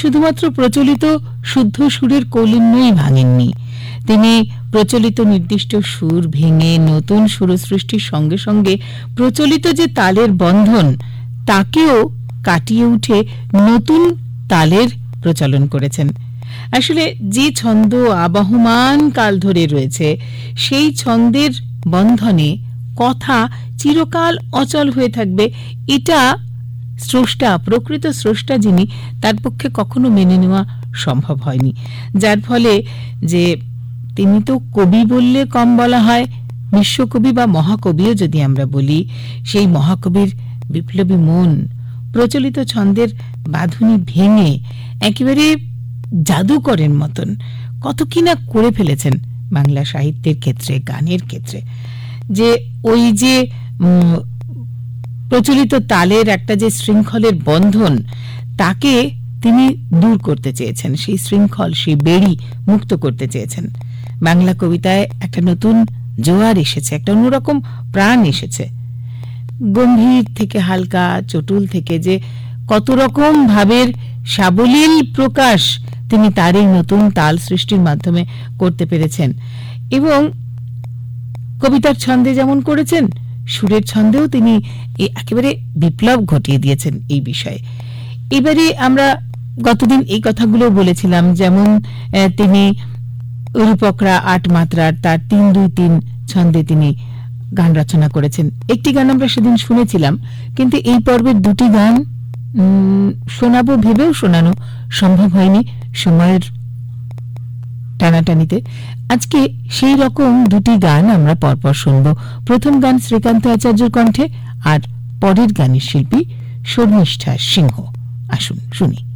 শুধুমাত্র প্রচলিত শুদ্ধ সুরের কৌলিন্যই ভাঙেননি, তিনি প্রচলিত নির্দিষ্ট সুর ভেঙে নতুন সুর সৃষ্টির সঙ্গে সঙ্গে প্রচলিত যে তালের বন্ধন তাকেও কাটিয়ে উঠে নতুন তালের প্রচলন করেছেন। আসলে যে ছন্দ আবহমান কাল ধরে রয়েছে সেই ছন্দের বন্ধনে কথা চিরকাল অচল হয়ে থাকবে, এটা স্রষ্টা, প্রকৃত স্রষ্টা যিনি, তার পক্ষে কখনো মেনে নেওয়া সম্ভব হয়নি। যার ফলে যে তিনি তো কবি বললে কম বলা হয়, বিশ্বকবি বা মহাকবিও যদি আমরা বলি, সেই মহাকবির বিপ্লবী মন প্রচলিত ছন্দের বাঁধুনি ভেঙে একেবারে জাদুকরের মতন কত কিনা করে ফেলেছেন বাংলা সাহিত্যের ক্ষেত্রে, গানের ক্ষেত্রে। যে ওই যে প্রচলিত তালের একটা যে শৃঙ্খলের বন্ধন তাকে তিনি দূর করতে চেয়েছেন, সেই শৃঙ্খল, সেই বেড়ি মুক্ত করতে চেয়েছেন। বাংলা কবিতায় একটা নতুন জোয়ার এসেছে, একটা অন্যরকম প্রাণ এসেছে। গম্ভীর থেকে হালকা, চটুল থেকে যে কত রকম ভাবের সাবলীল প্রকাশ তিনি তার এই নতুন তাল সৃষ্টির মাধ্যমে করতে পেরেছেন। এবং কবিতার ছন্দে যেমন করেছেন, সুরের ছন্দেও তিনি একেবারে বিপ্লব ঘটিয়ে দিয়েছেন এই বিষয়ে। এবারে আমরা গতদিন এই কথাগুলো বলেছিলাম, যেমন তিনি রূপকরা ৮ মাত্রার তার ৩-২-৩ ছন্দে তিনি গান রচনা করেছেন। একটি গান আমরা সেদিন শুনেছিলাম, কিন্তু এই পর্বের দুটি গান শোনাবো ভেবেও শোনানো সম্ভব হয়নি সময়ের টানাটানিতে। আজকে সেই রকম দুটি গান আমরা পরপর শুনব। প্রথম গান শ্রীকান্ত আচার্যের কণ্ঠে, আর পরের গানের শিল্পী শর্মিষ্ঠা সিংহ। আসুন শুনি।